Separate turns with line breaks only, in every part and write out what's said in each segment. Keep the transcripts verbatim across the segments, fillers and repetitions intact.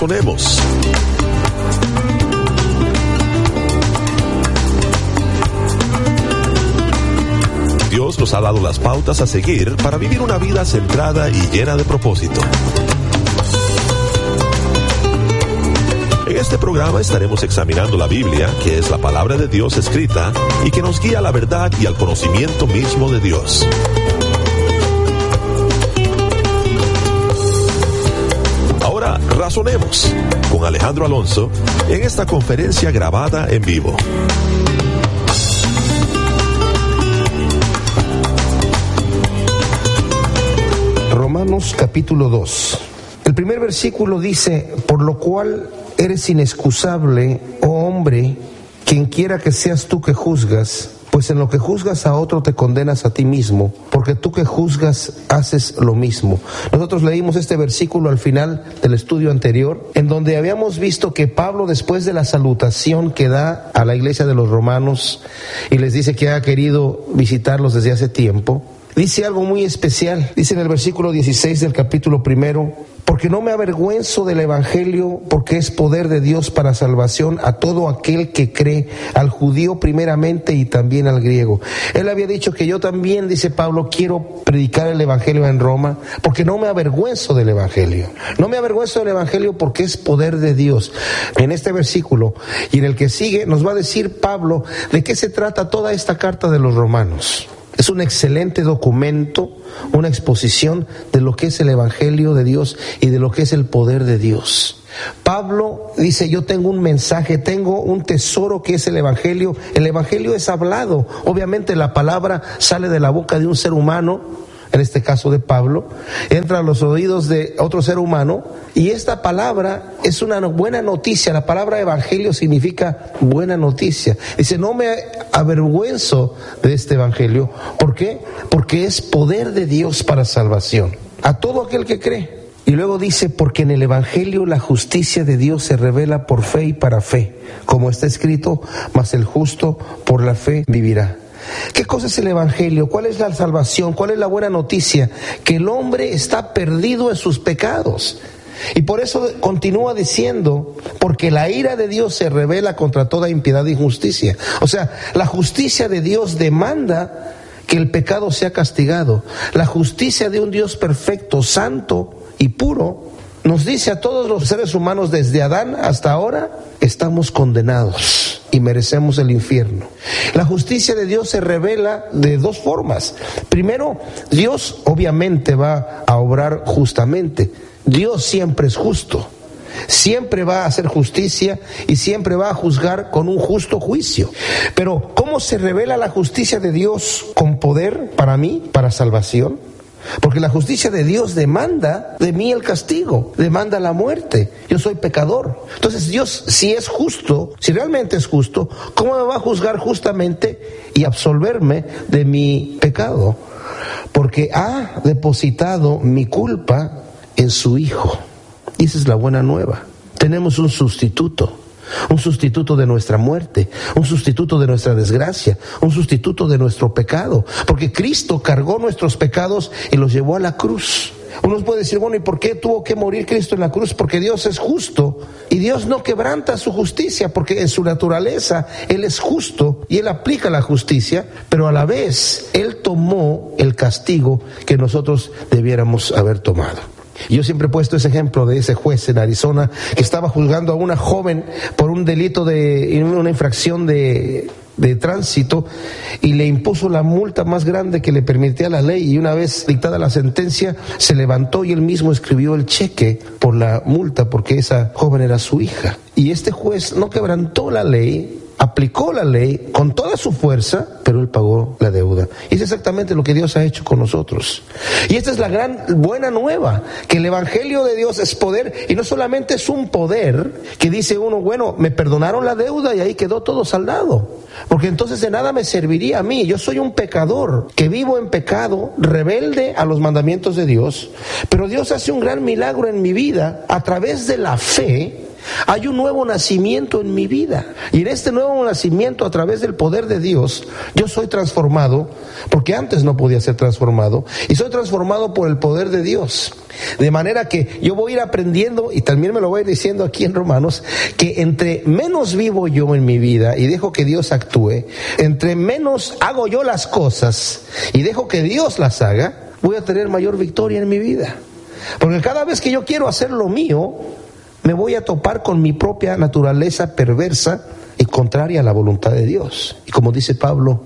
Razonemos. Dios nos ha dado las pautas a seguir para vivir una vida centrada y llena de propósito. En este programa estaremos examinando la Biblia, que es la palabra de Dios escrita y que nos guía a la verdad y al conocimiento mismo de Dios. Ahora razonemos con Alejandro Alonso en esta conferencia grabada en vivo.
Romanos capítulo dos. El primer versículo dice: por lo cual eres inexcusable, oh hombre, quien quiera que seas tú que juzgas, pues en lo que juzgas a otro te condenas a ti mismo, porque tú que juzgas haces lo mismo. Nosotros leímos este versículo al final del estudio anterior, en donde habíamos visto que Pablo, después de la salutación que da a la iglesia de los romanos y les dice que ha querido visitarlos desde hace tiempo, dice algo muy especial. Dice en el versículo dieciséis del capítulo primero: porque no me avergüenzo del evangelio, porque es poder de Dios para salvación a todo aquel que cree, al judío primeramente y también al griego. Él había dicho que yo también, dice Pablo, quiero predicar el evangelio en Roma, porque no me avergüenzo del evangelio. No me avergüenzo del evangelio porque es poder de Dios. En este versículo y en el que sigue nos va a decir Pablo de qué se trata toda esta carta de los romanos. Es un excelente documento, una exposición de lo que es el evangelio de Dios y de lo que es el poder de Dios. Pablo dice: yo tengo un mensaje, tengo un tesoro que es el evangelio. El evangelio es hablado. Obviamente la palabra sale de la boca de un ser humano, en este caso de Pablo, entra a los oídos de otro ser humano, y esta palabra es una buena noticia. La palabra evangelio significa buena noticia. Dice: no me avergüenzo de este evangelio. ¿Por qué? Porque es poder de Dios para salvación a todo aquel que cree. Y luego dice: porque en el evangelio la justicia de Dios se revela por fe y para fe, como está escrito: mas el justo por la fe vivirá. ¿Qué cosa es el evangelio? ¿Cuál es la salvación? ¿Cuál es la buena noticia? Que el hombre está perdido en sus pecados. Y por eso continúa diciendo: porque la ira de Dios se revela contra toda impiedad e injusticia. O sea, la justicia de Dios demanda que el pecado sea castigado. La justicia de un Dios perfecto, santo y puro nos dice a todos los seres humanos, desde Adán hasta ahora, estamos condenados y merecemos el infierno. La justicia de Dios se revela de dos formas. Primero, Dios obviamente va a obrar justamente. Dios siempre es justo, siempre va a hacer justicia y siempre va a juzgar con un justo juicio. Pero ¿cómo se revela la justicia de Dios con poder para mí, para salvación? Porque la justicia de Dios demanda de mí el castigo, demanda la muerte. Yo soy pecador. Entonces Dios, si es justo, si realmente es justo, ¿cómo me va a juzgar justamente y absolverme de mi pecado? Porque ha depositado mi culpa en su Hijo. Y esa es la buena nueva. Tenemos un sustituto. Un sustituto de nuestra muerte, un sustituto de nuestra desgracia, un sustituto de nuestro pecado, porque Cristo cargó nuestros pecados y los llevó a la cruz. Uno puede decir: bueno, ¿y por qué tuvo que morir Cristo en la cruz? Porque Dios es justo y Dios no quebranta su justicia, porque en su naturaleza Él es justo y Él aplica la justicia, pero a la vez Él tomó el castigo que nosotros debiéramos haber tomado. Yo siempre he puesto ese ejemplo de ese juez en Arizona que estaba juzgando a una joven por un delito de una infracción de, de tránsito, y le impuso la multa más grande que le permitía la ley, y una vez dictada la sentencia se levantó y él mismo escribió el cheque por la multa, porque esa joven era su hija. Y este juez no quebrantó la ley, aplicó la ley con toda su fuerza, pero él pagó la deuda. Y es exactamente lo que Dios ha hecho con nosotros. Y esta es la gran buena nueva, que el evangelio de Dios es poder, y no solamente es un poder que dice uno: bueno, me perdonaron la deuda y ahí quedó todo saldado, porque entonces de nada me serviría a mí. Yo soy un pecador que vivo en pecado, rebelde a los mandamientos de Dios, pero Dios hace un gran milagro en mi vida a través de la fe, Hay un nuevo nacimiento en mi vida. Y en este nuevo nacimiento, a través del poder de Dios, yo soy transformado, porque antes no podía ser transformado, y soy transformado por el poder de Dios. De manera que yo voy a ir aprendiendo, y también me lo voy a ir diciendo aquí en Romanos, que entre menos vivo yo en mi vida y dejo que Dios actúe, entre menos hago yo las cosas y dejo que Dios las haga, voy a tener mayor victoria en mi vida. Porque cada vez que yo quiero hacer lo mío, me voy a topar con mi propia naturaleza perversa y contraria a la voluntad de Dios. Y como dice Pablo,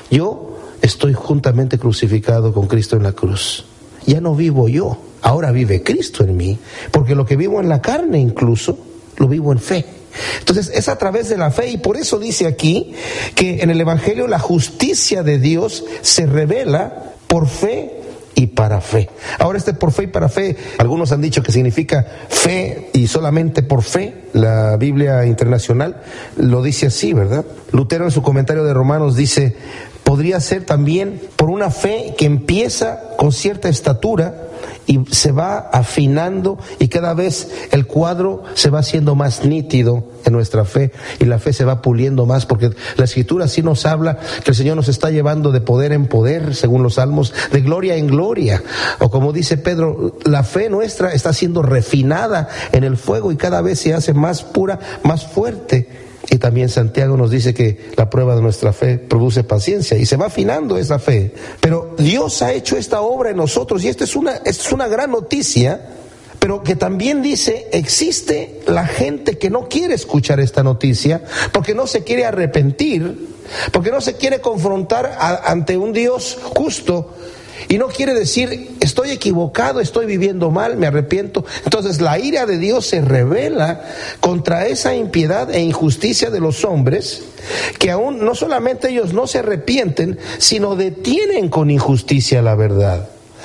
yo estoy juntamente crucificado con Cristo en la cruz. Ya no vivo yo, ahora vive Cristo en mí, porque lo que vivo en la carne incluso, lo vivo en fe. Entonces es a través de la fe, y por eso dice aquí que en el Evangelio la justicia de Dios se revela por fe y para fe. Ahora este por fe y para fe, algunos han dicho que significa fe y solamente por fe. La Biblia Internacional lo dice así, ¿verdad? Lutero en su comentario de Romanos dice, podría ser también por una fe que empieza con cierta estatura y se va afinando, y cada vez el cuadro se va haciendo más nítido en nuestra fe, y la fe se va puliendo más, porque la Escritura sí nos habla que el Señor nos está llevando de poder en poder, según los Salmos, de gloria en gloria, o como dice Pedro, la fe nuestra está siendo refinada en el fuego y cada vez se hace más pura, más fuerte. Y también Santiago nos dice que la prueba de nuestra fe produce paciencia, y se va afinando esa fe. Pero Dios ha hecho esta obra en nosotros, y esta es una, esta es una gran noticia, pero que también dice, existe la gente que no quiere escuchar esta noticia, porque no se quiere arrepentir, porque no se quiere confrontar a, ante un Dios justo, y no quiere decir, estoy equivocado, estoy viviendo mal, me arrepiento. Entonces la ira de Dios se revela contra esa impiedad e injusticia de los hombres, que aún no solamente ellos no se arrepienten, sino detienen con injusticia la verdad,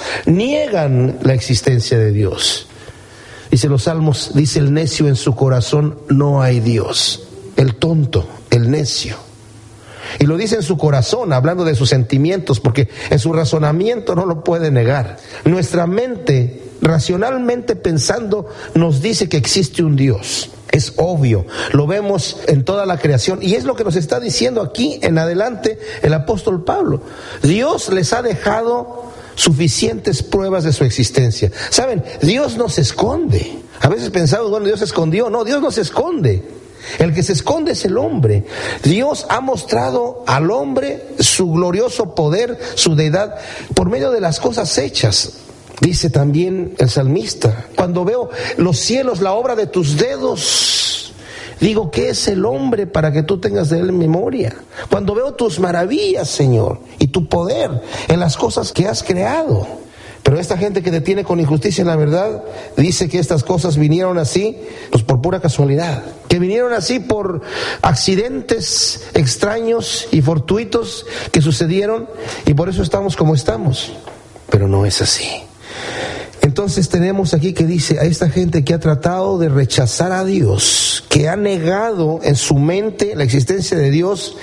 niegan la existencia de Dios. Dice los Salmos, dice el necio en su corazón, no hay Dios. El tonto, el necio. Y lo dice en su corazón, hablando de sus sentimientos, porque en su razonamiento no lo puede negar. Nuestra mente, racionalmente pensando, nos dice que existe un Dios. Es obvio, lo vemos en toda la creación, y es lo que nos está diciendo aquí en adelante el apóstol Pablo. Dios les ha dejado suficientes pruebas de su existencia. ¿Saben? Dios no se esconde. A veces pensamos, bueno, Dios se escondió. No, Dios no se esconde. El que se esconde es el hombre. Dios ha mostrado al hombre su glorioso poder, su deidad, por medio de las cosas hechas. Dice también el salmista, cuando veo los cielos, la obra de tus dedos, digo, ¿qué es el hombre para que tú tengas de él memoria? Cuando veo tus maravillas, Señor, y tu poder en las cosas que has creado. Pero esta gente que detiene con injusticia la verdad, dice que estas cosas vinieron así, pues por pura casualidad, que vinieron así por accidentes extraños y fortuitos que sucedieron, y por eso estamos como estamos. Pero no es así. Entonces tenemos aquí que dice a esta gente que ha tratado de rechazar a Dios, que ha negado en su mente la existencia de Dios,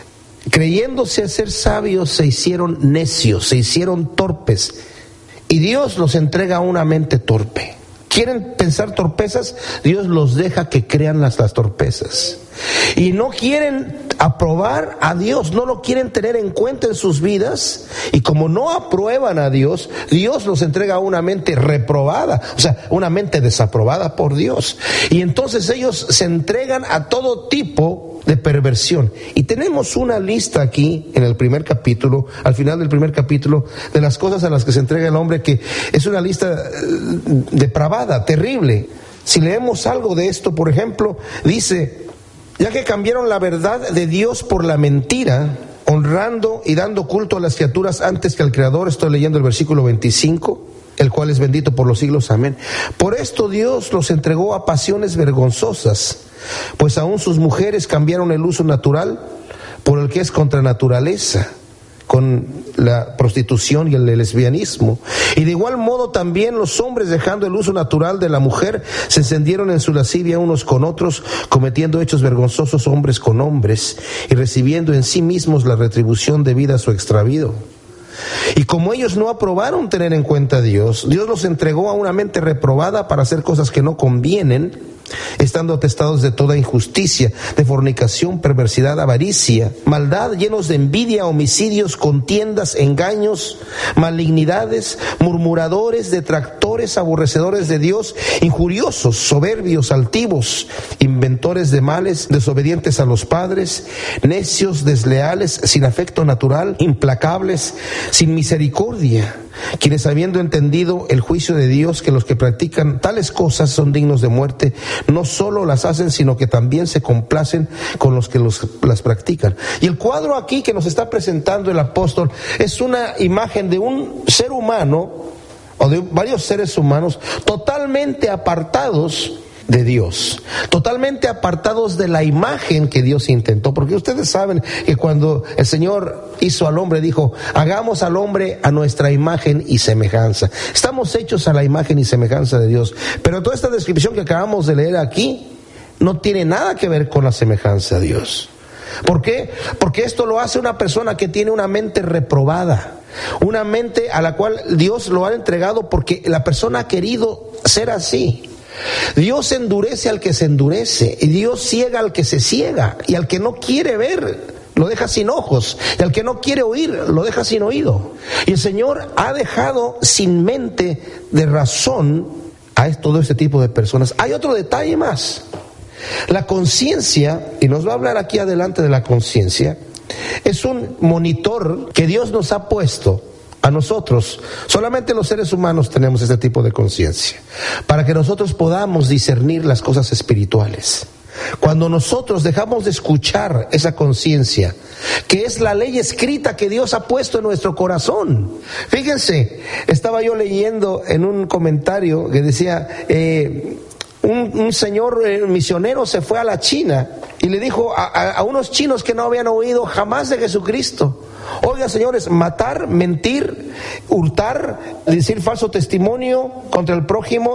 creyéndose ser sabios, se hicieron necios, se hicieron torpes. Y Dios los entrega a una mente torpe. ¿Quieren pensar torpezas? Dios los deja que crean las, las torpezas. Y no quieren aprobar a Dios, no lo quieren tener en cuenta en sus vidas. Y como no aprueban a Dios, Dios los entrega a una mente reprobada, o sea, una mente desaprobada por Dios. Y entonces ellos se entregan a todo tipo de perversión. Y tenemos una lista aquí en el primer capítulo, al final del primer capítulo, de las cosas a las que se entrega el hombre, que es una lista depravada, terrible. Si leemos algo de esto, por ejemplo, dice, ya que cambiaron la verdad de Dios por la mentira, honrando y dando culto a las criaturas antes que al Creador. Estoy leyendo el versículo veinticinco, el cual es bendito por los siglos, amén. Por esto Dios los entregó a pasiones vergonzosas, pues aún sus mujeres cambiaron el uso natural por el que es contra naturaleza, con la prostitución y el lesbianismo. Y de igual modo también los hombres, dejando el uso natural de la mujer, se encendieron en su lascivia unos con otros, cometiendo hechos vergonzosos hombres con hombres, y recibiendo en sí mismos la retribución debida a su extravío. Y como ellos no aprobaron tener en cuenta a Dios, Dios los entregó a una mente reprobada para hacer cosas que no convienen, estando atestados de toda injusticia, de fornicación, perversidad, avaricia, maldad, llenos de envidia, homicidios, contiendas, engaños, malignidades, murmuradores, detractores, aborrecedores de Dios, injuriosos, soberbios, altivos, inventores de males, desobedientes a los padres, necios, desleales, sin afecto natural, implacables, sin misericordia, quienes habiendo entendido el juicio de Dios, que los que practican tales cosas son dignos de muerte, no solo las hacen, sino que también se complacen con los que los, las practican. Y el cuadro aquí que nos está presentando el apóstol es una imagen de un ser humano, o de varios seres humanos, totalmente apartados de Dios, totalmente apartados de la imagen que Dios intentó, porque ustedes saben que cuando el Señor hizo al hombre, dijo: hagamos al hombre a nuestra imagen y semejanza. Estamos hechos a la imagen y semejanza de Dios, pero toda esta descripción que acabamos de leer aquí no tiene nada que ver con la semejanza a Dios. ¿Por qué? Porque esto lo hace una persona que tiene una mente reprobada, una mente a la cual Dios lo ha entregado porque la persona ha querido ser así. Dios endurece al que se endurece, y Dios ciega al que se ciega, y al que no quiere ver lo deja sin ojos, y al que no quiere oír lo deja sin oído. Y el Señor ha dejado sin mente de razón a todo este tipo de personas. Hay otro detalle más. La conciencia, y nos va a hablar aquí adelante de la conciencia, es un monitor que Dios nos ha puesto a nosotros. Solamente los seres humanos tenemos este tipo de conciencia, para que nosotros podamos discernir las cosas espirituales. Cuando nosotros dejamos de escuchar esa conciencia, que es la ley escrita que Dios ha puesto en nuestro corazón. Fíjense, estaba yo leyendo en un comentario que decía, eh, un, un señor eh, misionero se fue a la China y le dijo a, a, a unos chinos que no habían oído jamás de Jesucristo: oigan, señores, matar, mentir, hurtar, decir falso testimonio contra el prójimo,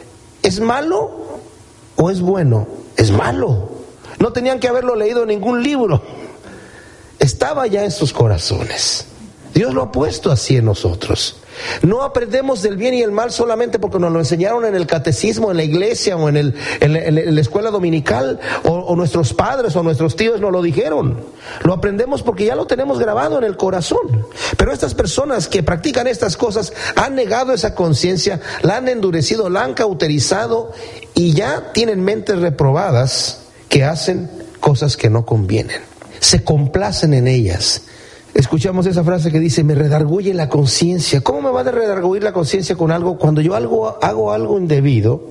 ¿es malo o es bueno? Es malo. No tenían que haberlo leído en ningún libro. Estaba ya en sus corazones. Dios lo ha puesto así en nosotros. No aprendemos del bien y el mal solamente porque nos lo enseñaron en el catecismo, en la iglesia o en, el, en, la, en la escuela dominical, o, o nuestros padres o nuestros tíos nos lo dijeron. Lo aprendemos porque ya lo tenemos grabado en el corazón. Pero estas personas que practican estas cosas han negado esa conciencia, la han endurecido, la han cauterizado, y ya tienen mentes reprobadas que hacen cosas que no convienen. Se complacen en ellas. Escuchamos esa frase que dice: me redarguye la conciencia. ¿Cómo me va a redarguir la conciencia con algo? Cuando yo algo, hago algo indebido,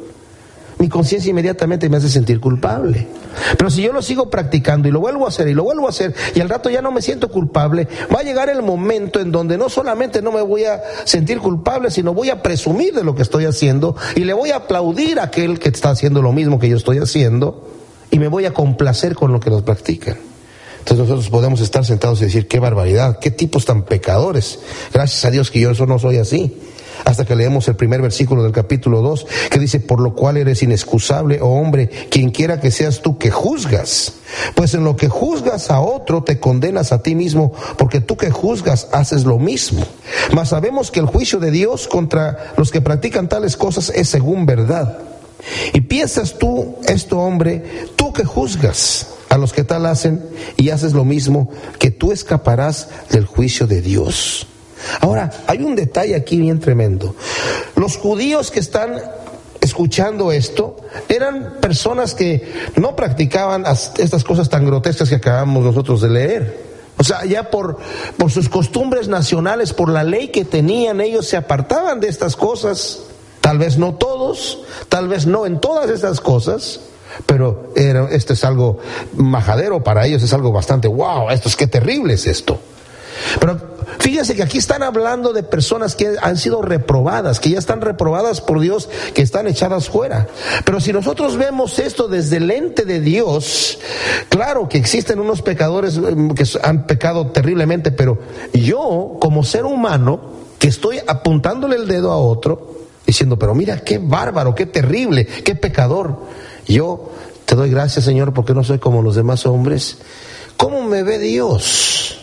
mi conciencia inmediatamente me hace sentir culpable. Pero si yo lo sigo practicando y lo vuelvo a hacer y lo vuelvo a hacer, y al rato ya no me siento culpable, va a llegar el momento en donde no solamente no me voy a sentir culpable, sino voy a presumir de lo que estoy haciendo, y le voy a aplaudir a aquel que está haciendo lo mismo que yo estoy haciendo, y me voy a complacer con lo que los practican. Entonces nosotros podemos estar sentados y decir: qué barbaridad, qué tipos tan pecadores. Gracias a Dios que yo eso no soy así. Hasta que leemos el primer versículo del capítulo dos, que dice: por lo cual eres inexcusable, oh hombre, quien quiera que seas tú que juzgas. Pues en lo que juzgas a otro te condenas a ti mismo, porque tú que juzgas haces lo mismo. Mas sabemos que el juicio de Dios contra los que practican tales cosas es según verdad. Y piensas tú esto, hombre, tú que juzgas a los que tal hacen y haces lo mismo, que tú escaparás del juicio de Dios. Ahora, hay un detalle aquí bien tremendo. Los judíos que están escuchando esto eran personas que no practicaban estas cosas tan grotescas que acabamos nosotros de leer. O sea, ya por, por sus costumbres nacionales, por la ley que tenían, ellos se apartaban de estas cosas. Tal vez no todos, tal vez no en todas estas cosas, pero era, esto es algo majadero para ellos, es algo bastante wow, esto es qué terrible es esto. Pero fíjense que aquí están hablando de personas que han sido reprobadas, que ya están reprobadas por Dios, que están echadas fuera. Pero si nosotros vemos esto desde el lente de Dios, claro que existen unos pecadores que han pecado terriblemente, pero yo como ser humano que estoy apuntándole el dedo a otro, diciendo: pero mira qué bárbaro, qué terrible, qué pecador. Yo te doy gracias, Señor, porque no soy como los demás hombres. ¿Cómo me ve Dios?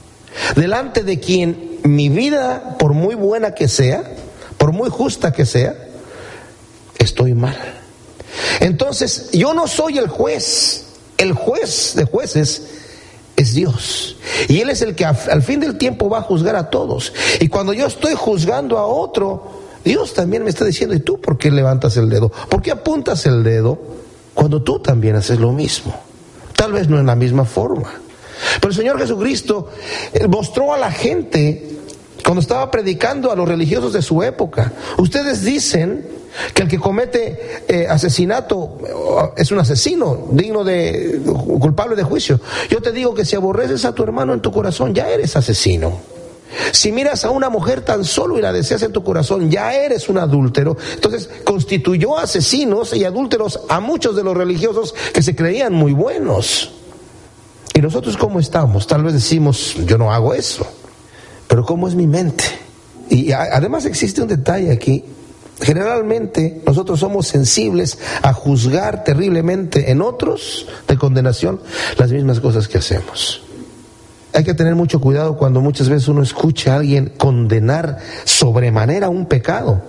Delante de quien mi vida, por muy buena que sea, por muy justa que sea, estoy mal. Entonces, yo no soy el juez. El juez de jueces es Dios. Y Él es el que al fin del tiempo va a juzgar a todos. Y cuando yo estoy juzgando a otro, Dios también me está diciendo: ¿y tú por qué levantas el dedo? ¿Por qué apuntas el dedo cuando tú también haces lo mismo? Tal vez no en la misma forma. Pero el Señor Jesucristo mostró a la gente, cuando estaba predicando a los religiosos de su época: ustedes dicen que el que comete eh, asesinato es un asesino, digno de, culpable de juicio. Yo te digo que si aborreces a tu hermano en tu corazón, ya eres asesino. Si miras a una mujer tan solo y la deseas en tu corazón, ya eres un adúltero. Entonces constituyó asesinos y adúlteros a muchos de los religiosos que se creían muy buenos. ¿Y nosotros cómo estamos? Tal vez decimos: yo no hago eso. Pero ¿cómo es mi mente? Y además existe un detalle aquí. Generalmente nosotros somos sensibles a juzgar terriblemente en otros de condenación las mismas cosas que hacemos. Hay que tener mucho cuidado cuando muchas veces uno escucha a alguien condenar sobremanera un pecado,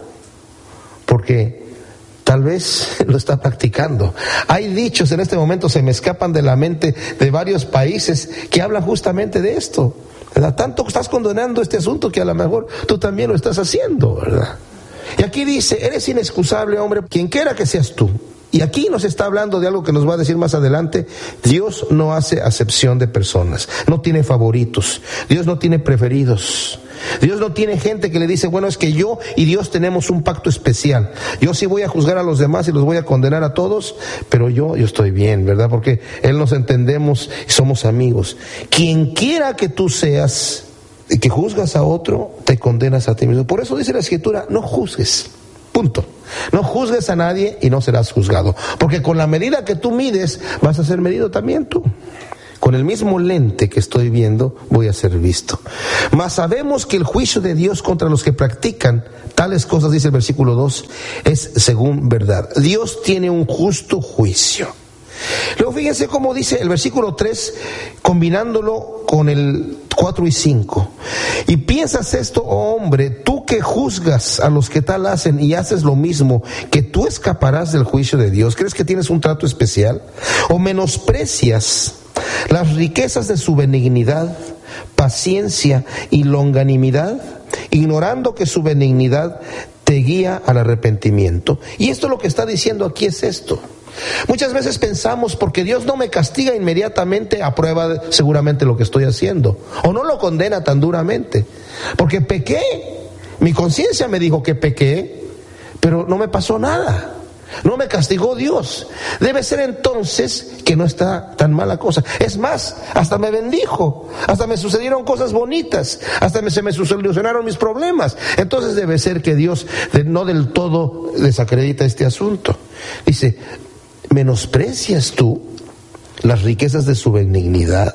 porque tal vez lo está practicando. Hay dichos, en este momento se me escapan de la mente, de varios países que hablan justamente de esto, ¿verdad? Tanto estás condenando este asunto que a lo mejor tú también lo estás haciendo, ¿verdad? Y aquí dice: eres inexcusable, hombre, quien quiera que seas tú. Y aquí nos está hablando de algo que nos va a decir más adelante. Dios no hace acepción de personas, no tiene favoritos, Dios no tiene preferidos. Dios no tiene gente que le dice: bueno, es que yo y Dios tenemos un pacto especial. Yo sí voy a juzgar a los demás y los voy a condenar a todos, pero yo, yo estoy bien, ¿verdad? Porque Él nos entendemos y somos amigos. Quien quiera que tú seas, y que juzgas a otro, te condenas a ti mismo. Por eso dice la Escritura: no juzgues, punto. No juzgues a nadie y no serás juzgado, porque con la medida que tú mides vas a ser medido también tú. Con el mismo lente que estoy viendo voy a ser visto. Mas sabemos que el juicio de Dios contra los que practican tales cosas, dice el versículo dos, es según verdad. Dios tiene un justo juicio. Luego fíjense cómo dice el versículo tres, combinándolo con el cuatro y cinco. Y piensas esto, oh hombre, tú que juzgas a los que tal hacen y haces lo mismo, que tú escaparás del juicio de Dios. ¿Crees que tienes un trato especial? ¿O menosprecias las riquezas de su benignidad, paciencia y longanimidad, ignorando que su benignidad te guía al arrepentimiento? Y esto lo que está diciendo aquí es esto. Muchas veces pensamos: porque Dios no me castiga inmediatamente, aprueba seguramente lo que estoy haciendo, o no lo condena tan duramente, porque pequé, mi conciencia me dijo que pequé, pero no me pasó nada, no me castigó Dios. Debe ser entonces que no está tan mala cosa. Es más, hasta me bendijo, hasta me sucedieron cosas bonitas, hasta me, se me solucionaron mis problemas. Entonces debe ser que Dios de, no del todo desacredita este asunto. Dice: ¿menosprecias tú las riquezas de su benignidad,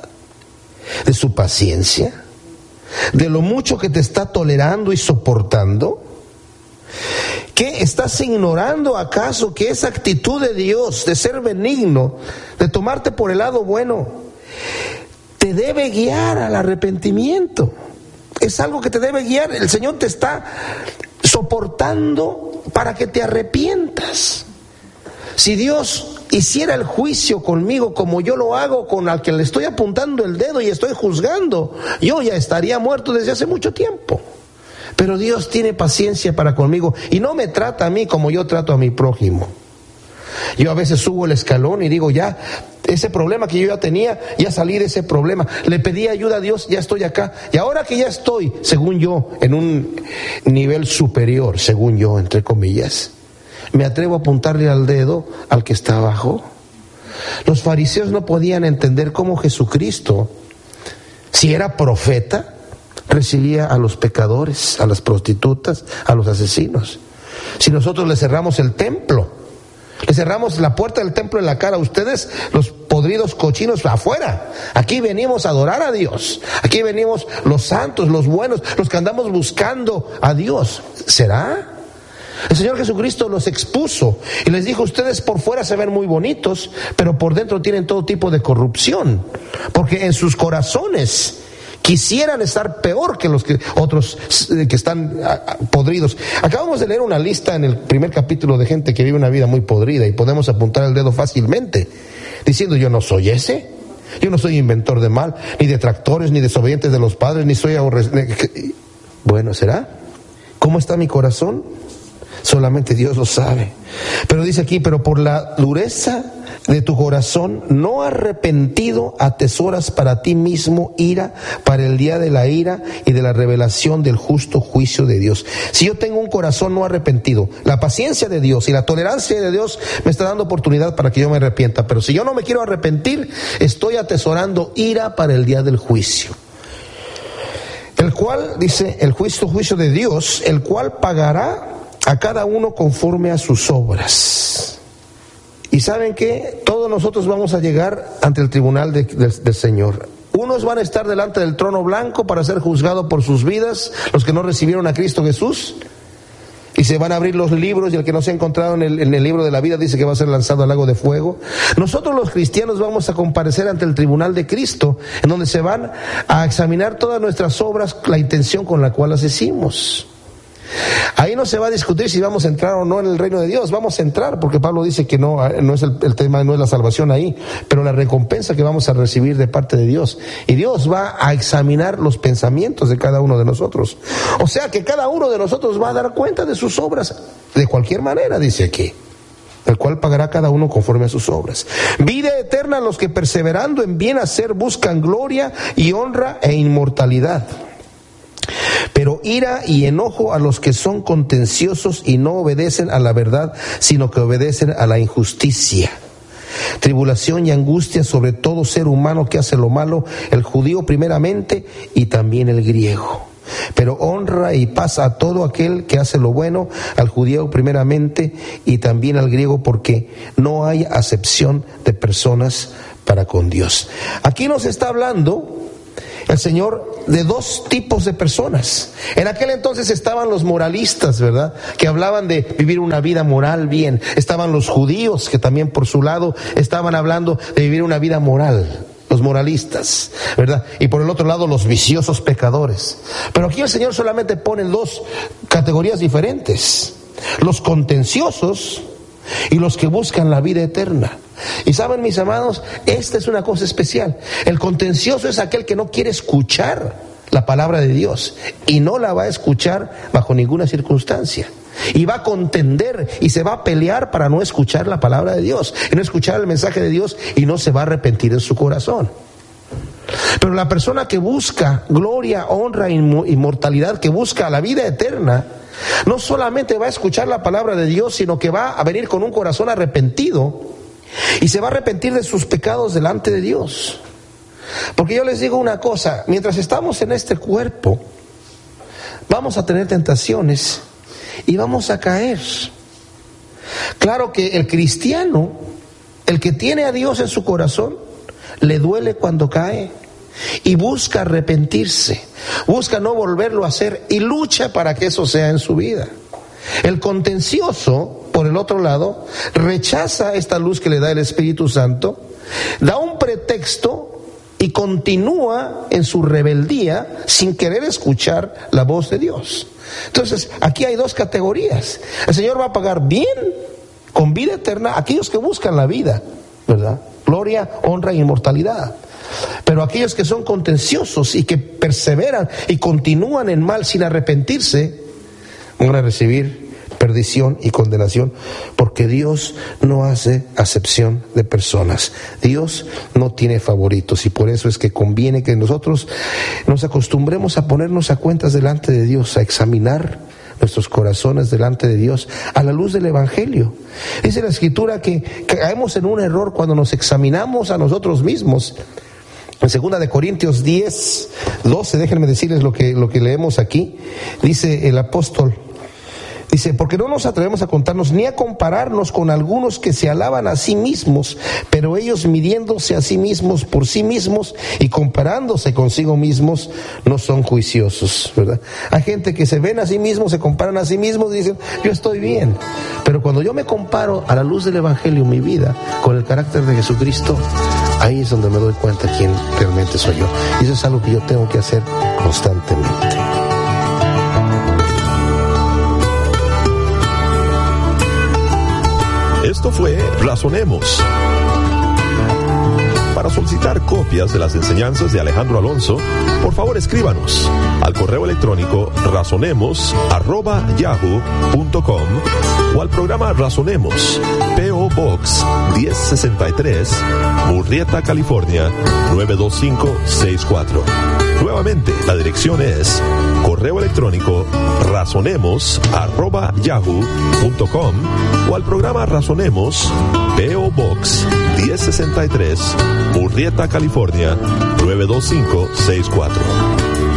de su paciencia, de lo mucho que te está tolerando y soportando? ¿Qué estás ignorando acaso que esa actitud de Dios de ser benigno, de tomarte por el lado bueno, te debe guiar al arrepentimiento? Es algo que te debe guiar. El Señor te está soportando para que te arrepientas. Si Dios hiciera el juicio conmigo como yo lo hago con al que le estoy apuntando el dedo y estoy juzgando, yo ya estaría muerto desde hace mucho tiempo. Pero Dios tiene paciencia para conmigo y no me trata a mí como yo trato a mi prójimo. Yo a veces subo el escalón y digo: ya, ese problema que yo ya tenía, ya salí de ese problema, le pedí ayuda a Dios, ya estoy acá. Y ahora que ya estoy, según yo, en un nivel superior, según yo, entre comillas, me atrevo a apuntarle al dedo al que está abajo. Los fariseos no podían entender cómo Jesucristo, si era profeta, recibía a los pecadores, a las prostitutas, a los asesinos. Si nosotros le cerramos el templo, le cerramos la puerta del templo en la cara a ustedes, los podridos cochinos, afuera. Aquí venimos a adorar a Dios. Aquí venimos los santos, los buenos, los que andamos buscando a Dios. ¿Será? El Señor Jesucristo los expuso y les dijo: ustedes por fuera se ven muy bonitos, pero por dentro tienen todo tipo de corrupción, porque en sus corazones Quisieran estar peor que los que otros que están podridos. Acabamos de leer una lista en el primer capítulo de gente que vive una vida muy podrida y podemos apuntar el dedo fácilmente, diciendo: yo no soy ese, yo no soy inventor de mal, ni detractores, ni desobedientes de los padres, ni soy aborrecido. Bueno, ¿será? ¿Cómo está mi corazón? Solamente Dios lo sabe. Pero dice aquí: pero por la dureza de tu corazón no arrepentido atesoras para ti mismo ira para el día de la ira y de la revelación del justo juicio de Dios. Si yo tengo un corazón no arrepentido, la paciencia de Dios y la tolerancia de Dios me está dando oportunidad para que yo me arrepienta. Pero si yo no me quiero arrepentir, estoy atesorando ira para el día del juicio. El cual, dice, el justo juicio de Dios, el cual pagará a cada uno conforme a sus obras. Y ¿saben qué? Todos nosotros vamos a llegar ante el tribunal de, de, del Señor. Unos van a estar delante del trono blanco para ser juzgados por sus vidas, los que no recibieron a Cristo Jesús, y se van a abrir los libros, y el que no se ha encontrado en el, en el libro de la vida dice que va a ser lanzado al lago de fuego. Nosotros los cristianos vamos a comparecer ante el tribunal de Cristo, en donde se van a examinar todas nuestras obras, la intención con la cual las hicimos. Ahí no se va a discutir si vamos a entrar o no en el reino de Dios. Vamos a entrar, porque Pablo dice que no, no es el, el tema, no es la salvación ahí, pero la recompensa que vamos a recibir de parte de Dios. Y Dios va a examinar los pensamientos de cada uno de nosotros. O sea que cada uno de nosotros va a dar cuenta de sus obras de cualquier manera, dice aquí, el cual pagará cada uno conforme a sus obras. Vida eterna a los que perseverando en bien hacer buscan gloria y honra e inmortalidad. Pero ira y enojo a los que son contenciosos y no obedecen a la verdad, sino que obedecen a la injusticia. Tribulación y angustia sobre todo ser humano que hace lo malo, el judío primeramente y también el griego. Pero honra y paz a todo aquel que hace lo bueno, al judío primeramente y también al griego, porque no hay acepción de personas para con Dios. Aquí nos está hablando el Señor de dos tipos de personas. En aquel entonces estaban los moralistas, ¿verdad?, que hablaban de vivir una vida moral bien. Estaban los judíos, que también por su lado estaban hablando de vivir una vida moral, los moralistas, ¿verdad? Y por el otro lado los viciosos pecadores. Pero aquí el Señor solamente pone dos categorías diferentes: los contenciosos y los que buscan la vida eterna. Y saben, mis amados, esta es una cosa especial. El contencioso es aquel que no quiere escuchar la palabra de Dios y no la va a escuchar bajo ninguna circunstancia. Y va a contender y se va a pelear para no escuchar la palabra de Dios y no escuchar el mensaje de Dios, y no se va a arrepentir en su corazón. Pero la persona que busca gloria, honra e inmortalidad, que busca la vida eterna, no solamente va a escuchar la palabra de Dios, sino que va a venir con un corazón arrepentido y se va a arrepentir de sus pecados delante de Dios. Porque yo les digo una cosa: mientras estamos en este cuerpo, vamos a tener tentaciones y vamos a caer. Claro que el cristiano, el que tiene a Dios en su corazón, le duele cuando cae y busca arrepentirse, busca no volverlo a hacer y lucha para que eso sea en su vida. El contencioso, por el otro lado, rechaza esta luz que le da el Espíritu Santo, da un pretexto y continúa en su rebeldía sin querer escuchar la voz de Dios. Entonces, aquí hay dos categorías. El Señor va a pagar bien, con vida eterna, a aquellos que buscan la vida, ¿verdad? Gloria, honra e inmortalidad. Pero aquellos que son contenciosos y que perseveran y continúan en mal sin arrepentirse, van a recibir perdición y condenación, porque Dios no hace acepción de personas. Dios no tiene favoritos, y por eso es que conviene que nosotros nos acostumbremos a ponernos a cuentas delante de Dios, a examinar nuestros corazones delante de Dios a la luz del Evangelio. Dice la Escritura que caemos en un error cuando nos examinamos a nosotros mismos. En segunda de Corintios diez, doce, déjenme decirles lo que, lo que leemos aquí. Dice el apóstol, dice: porque no nos atrevemos a contarnos ni a compararnos con algunos que se alaban a sí mismos, pero ellos midiéndose a sí mismos por sí mismos y comparándose consigo mismos, no son juiciosos, ¿verdad? Hay gente que se ven a sí mismos, se comparan a sí mismos y dicen: yo estoy bien. Pero cuando yo me comparo a la luz del Evangelio, mi vida, con el carácter de Jesucristo, ahí es donde me doy cuenta quién realmente soy yo. Y eso es algo que yo tengo que hacer constantemente.
Esto fue Razonemos. Para solicitar copias de las enseñanzas de Alejandro Alonso, por favor escríbanos al correo electrónico razonemos arroba yahoo punto com o al programa Razonemos, P O Box diez sesenta y tres, Murrieta, California nueve dos cinco seis cuatro. Nuevamente, la dirección es correo electrónico razonemos arroba yahoo punto com o al programa Razonemos, P O Box diez sesenta y tres, Murrieta, California nueve dos cinco seis cuatro.